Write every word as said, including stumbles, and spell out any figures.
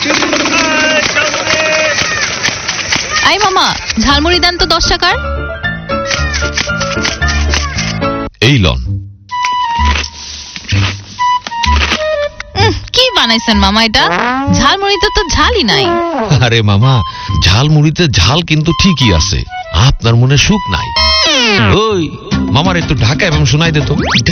I মামা, ঝালমুড়ি দেন তো দশ টাকার। এই লন। কি বানাইছেন মামা এটা? ঝালমুড়িতে তো ঝালই নাই। আরে মামা, ঝালমুড়িতে ঝাল কিন্তু ঠিকই আছে, আপনার মনে সুখ নাই। ওই মামার একটু ঢাকা এবং শোনাই দে তো।